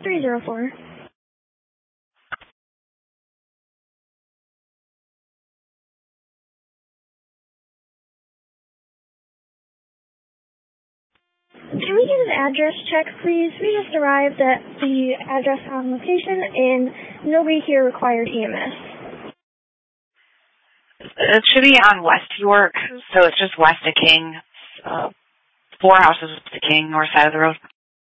304. Can we get an address check, please? We just arrived at the address on location, and nobody here required EMS. It should be on West York, so it's just west of King. 4 houses west of King, north side of the road.